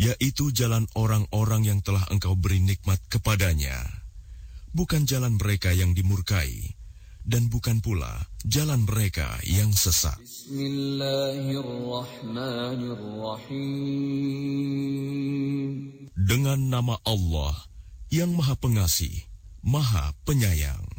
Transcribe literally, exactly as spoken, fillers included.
yaitu jalan orang-orang yang telah engkau beri nikmat kepadanya, bukan jalan mereka yang dimurkai, dan bukan pula jalan mereka yang sesat. Bismillahirrahmanirrahim. Dengan nama Allah yang Maha Pengasih, Maha Penyayang.